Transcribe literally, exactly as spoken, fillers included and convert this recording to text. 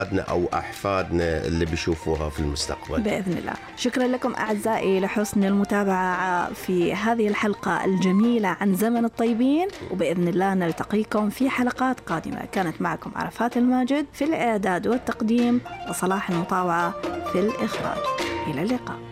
أو أحفادنا اللي بيشوفوها في المستقبل بإذن الله. شكرا لكم أعزائي لحسن المتابعة في هذه الحلقة الجميلة عن زمن الطيبين، وبإذن الله نلتقيكم في حلقات قادمة. كانت معكم عرفات الماجد في الإعداد والتقديم، وصلاح المطاوعة في الإخراج. إلى اللقاء.